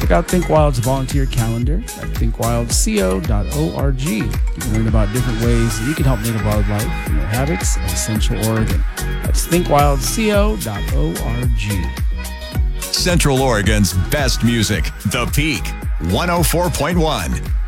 Check out Think Wild's volunteer calendar at thinkwildco.org. You can learn about different ways that you can help native wildlife and their habits in Central Oregon. That's thinkwildco.org. Central Oregon's best music, The Peak, 104.1.